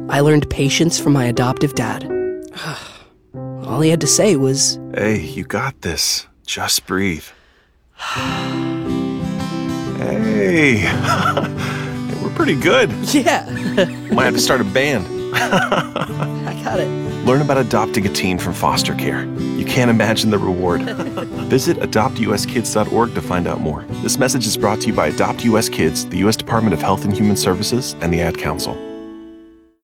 I learned patience from my adoptive dad. All he had to say was, Hey, you got this. Just breathe. Hey, we're pretty good. yeah, Might have to start a band. I got it. Learn about adopting a teen from foster care. You can't imagine the reward. Visit adoptuskids.org to find out more. This message is brought to you by Adopt US Kids, the U.S. Department of Health and Human Services, and the Ad Council.